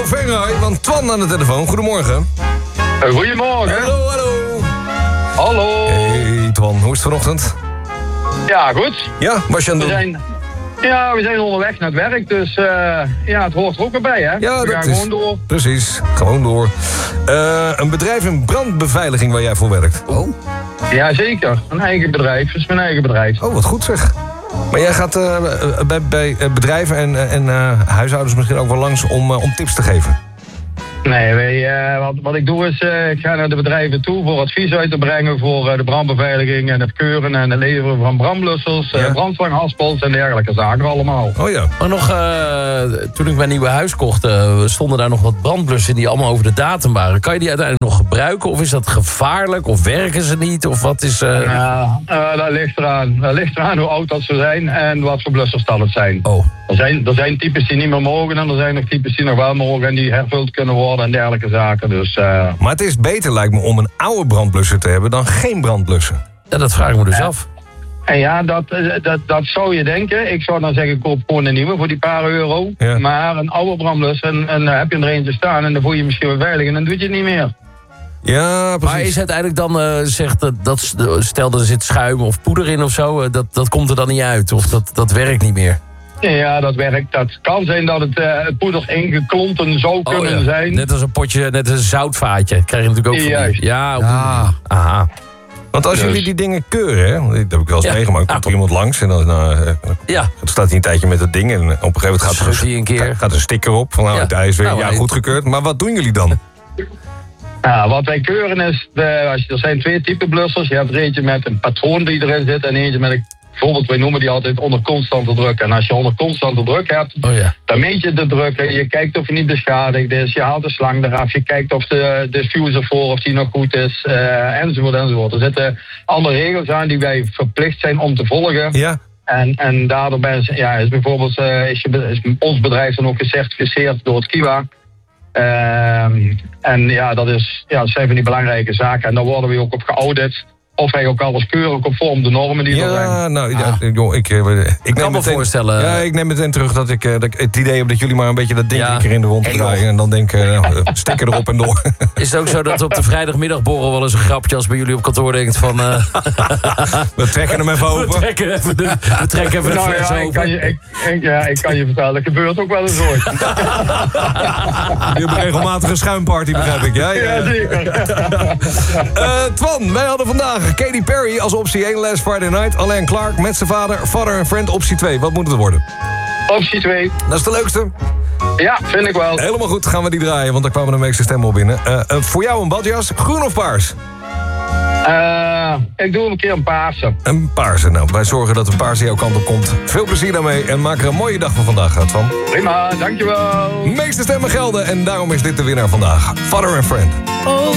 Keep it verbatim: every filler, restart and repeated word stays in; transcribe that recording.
Venray, want Twan aan de telefoon. Goedemorgen. Uh, goedemorgen. Hallo, hallo. Hallo. Hey Twan, hoe is het vanochtend? Ja, goed. Ja, was je aan We het doen? zijn, ja, we zijn onderweg naar het werk, dus uh, ja, het hoort er ook erbij, hè? Ja, we dat gaan is, gewoon door. Precies, gewoon door. Uh, een bedrijf in brandbeveiliging waar jij voor werkt. Oh. Ja, zeker. Een eigen bedrijf. Het is mijn eigen bedrijf. Oh, wat goed zeg. Maar jij gaat uh, bij, bij bedrijven en, en uh, huishoudens misschien ook wel langs om, uh, om tips te geven? Nee, wij, uh, wat, wat ik doe is, uh, ik ga naar de bedrijven toe voor advies uit te brengen voor uh, de brandbeveiliging en het keuren en het leveren van brandblussers, Ja. uh, brandslanghaspels en dergelijke zaken allemaal. Oh ja. Maar nog, uh, toen ik mijn nieuwe huis kocht, uh, stonden daar nog wat brandblussen die allemaal over de datum waren. Kan je die uiteindelijk nog gebruiken? Of is dat gevaarlijk? Of werken ze niet? Of wat is... Uh... Uh, uh, dat ligt eraan. Dat ligt eraan hoe oud dat ze zijn en wat voor blussers dat het zijn. Oh. Er zijn, er zijn types die niet meer mogen en er zijn nog types die nog wel mogen en die hervuld kunnen worden en dergelijke zaken. Dus, uh... Maar het is beter, lijkt me, om een oude brandblusser te hebben dan geen brandblusser. Ja, dat vraag ik me dus af. En ja, dat, dat, dat zou je denken. Ik zou dan zeggen, koop gewoon een nieuwe voor die paar euro. Ja. Maar een oude brandblusser, en, en uh, heb je er eentje staan en dan voel je misschien wel veilig en dan doe je het niet meer. Ja, precies. Maar is uiteindelijk dan, uh, zegt dat, dat, stel er zit schuim of poeder in of zo, uh, dat, dat komt er dan niet uit? Of dat, dat werkt niet meer? Ja, dat werkt. Dat kan zijn dat het, uh, het poeder ingeklonten zou Oh, kunnen ja. zijn. Net als een potje, net als een zoutvaatje. Krijg je natuurlijk ook van die- Juist. Ja, op Ah. die- Aha. Want als Dus. jullie die dingen keuren, hè, want dat heb ik wel eens Ja. meegemaakt, komt er iemand langs en dan, nou, uh, Ja. dan staat hij een tijdje met dat ding en op een gegeven moment gaat er Schudt hij een keer. gaat een sticker op van nou, Ja. hij is weer Nou, ja, hij- goedgekeurd. Maar wat doen jullie dan? Ja, wat wij keuren is, de, als je, er zijn twee typen blussers. Je hebt er eentje met een patroon die erin zit en eentje met een, bijvoorbeeld wij noemen die altijd onder constante druk. En als je onder constante druk hebt, Oh ja. dan meet je de druk en je kijkt of je niet beschadigd is. Je haalt de slang eraf, je kijkt of de, de fuse ervoor of die nog goed is, uh, enzovoort enzovoort. Er zitten andere regels aan die wij verplicht zijn om te volgen. Ja? En, en daardoor ben, ja, is bijvoorbeeld uh, is, je, is ons bedrijf dan ook gecertificeerd door het Kiwa. Uh, en ja, dat, is, ja, dat zijn van die belangrijke zaken. En daar worden we ook op geaudit. Of wij ook alles keuren conform de normen die er zijn. Ja, nou, ja, Ah. joh, ik, eh, ik, Ik kan neem me meteen, voorstellen. Ja, ik neem meteen terug dat ik, eh, dat ik het idee heb dat jullie maar een beetje dat ding Ja. een keer in de rond Hey, draaien. joh. En dan denken, uh, stekker erop en door. Is het ook zo dat op de vrijdagmiddagborrel wel eens een grapje als bij jullie op kantoor denkt van... Uh, We trekken hem even we open. trekken even de, we trekken even de Nou fles ja, ik open. kan, je, ik, ik, ja, ik kan je vertellen, dat gebeurt ook wel eens ooit. Je hebt regelmatig een schuimparty, begrijp ik. Ja, ja. Ja, zeker. Uh, Twan, wij hadden vandaag Katy Perry als optie één, Last Friday Night. Alain Clark met zijn vader, Father and Friend, optie twee. Wat moet het worden? Optie twee. Dat is de leukste. Ja, vind ik wel. Helemaal goed, gaan we die draaien, want daar kwamen de meeste stemmen op binnen. Uh, uh, voor jou een badjas, groen of paars? Uh, ik doe een keer een paarse. Een paarse. Nou, wij zorgen dat een paarse jouw kant op komt. Veel plezier daarmee en maak er een mooie dag van vandaag, Twan. Prima, dankjewel. De meeste stemmen gelden en daarom is dit de winnaar vandaag. Father and Friend. Oh.